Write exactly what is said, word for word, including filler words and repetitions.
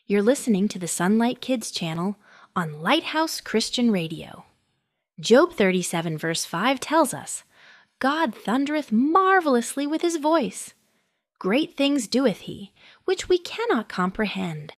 You're listening to the Sunlight Kids channel on Lighthouse Christian Radio. Job thirty-seven verse five tells us, God thundereth marvelously with his voice. Great things doeth he, which we cannot comprehend.